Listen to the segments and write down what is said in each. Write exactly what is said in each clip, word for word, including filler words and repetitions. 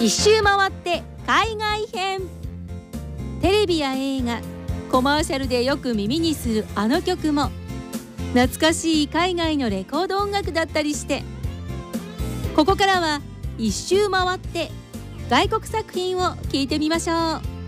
一周回って海外編。テレビや映画、コマーシャルでよく耳にするあの曲も懐かしい海外のレコード音楽だったりして、ここからは一周回って外国作品を聞いてみましょう。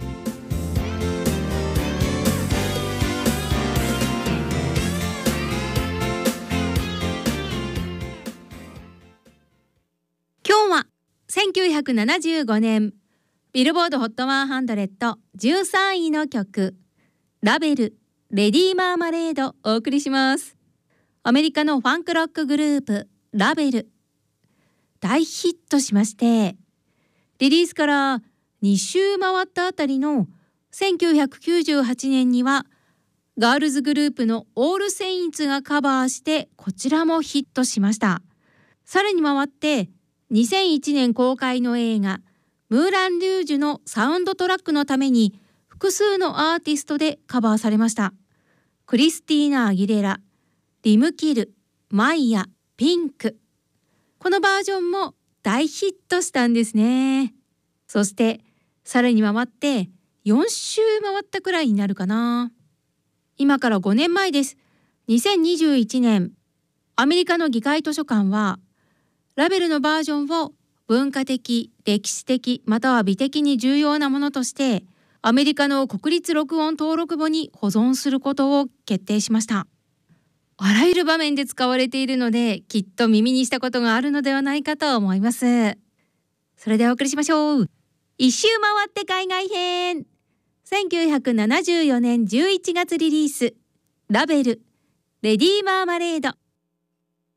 今日はせんきゅうひゃくななじゅうごねんビルボード ホットひゃくじゅうさんいの曲、ラベルレディーマーマレードお送りします。アメリカのファンクロックグループラベル、大ヒットしまして、リリースからに周回ったあたりのせんきゅうひゃくきゅうじゅうはちねんにはガールズグループのオールセインツがカバーして、こちらもヒットしました。さらに回ってにせんいちねん公開の映画ムーラン・リュージュのサウンドトラックのために複数のアーティストでカバーされました。クリスティーナ・アギレラ、リム・キル、マイヤ、ピンク、このバージョンも大ヒットしたんですね。そしてさらに回ってよん周回ったくらいになるかな。今からごねんまえです。にせんにじゅういちねん、アメリカの議会図書館はラベルのバージョンを文化的、歴史的または美的に重要なものとしてアメリカの国立録音登録簿に保存することを決定しました。あらゆる場面で使われているので、きっと耳にしたことがあるのではないかと思います。それではお送りしましょう。一周回って海外編。せんきゅうひゃくななじゅうよねんじゅういちがつリリース、ラベルレディーマーマレード。